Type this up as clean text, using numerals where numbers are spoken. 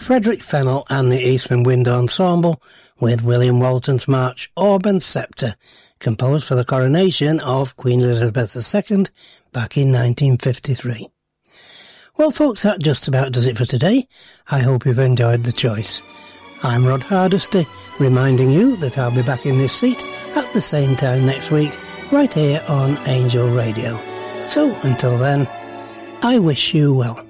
Frederick Fennell and the Eastman Wind Ensemble with William Walton's march Orb and Sceptre, composed for the coronation of Queen Elizabeth II back in 1953. Well folks, that just about does it for today. I hope you've enjoyed the choice. I'm Rod Hardesty, reminding you that I'll be back in this seat at the same time next week, right here on Angel Radio. So until then, I wish you well.